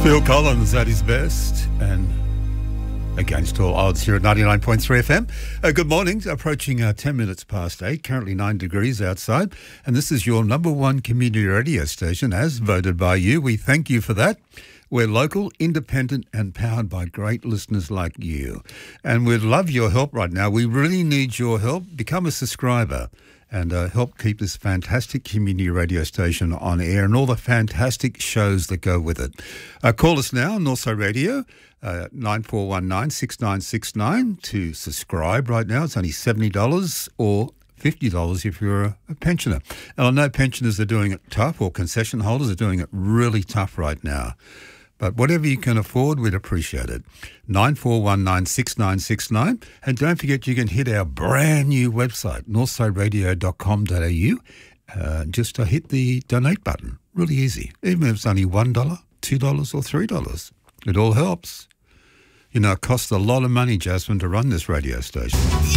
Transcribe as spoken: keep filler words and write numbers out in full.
Phil Collins at his best and against all odds here at ninety-nine point three F M. Uh, good morning. Approaching uh, ten minutes past eight, currently nine degrees outside, and this is your number one community radio station as voted by you. We thank you for that. We're local, independent and powered by great listeners like you. And we'd love your help right now. We really need your help. Become a subscriber and uh, help keep this fantastic community radio station on air and all the fantastic shows that go with it. Uh, call us now on Northside Radio, uh, nine four one nine, six nine six nine to subscribe right now. It's only seventy dollars or fifty dollars if you're a, a pensioner. And I know pensioners are doing it tough, or concession holders are doing it really tough right now. But whatever you can afford, we'd appreciate it. nine four one nine, six nine six nine. And don't forget you can hit our brand new website, northside radio dot com dot a u. Uh, just uh, hit the donate button. Really easy. Even if it's only one dollar, two dollars or three dollars. It all helps. You know, it costs a lot of money, Jasmine, to run this radio station.